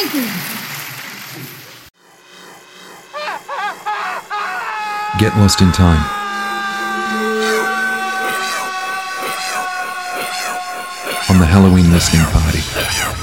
Thank you. Get lost in time. On the Halloween listening party.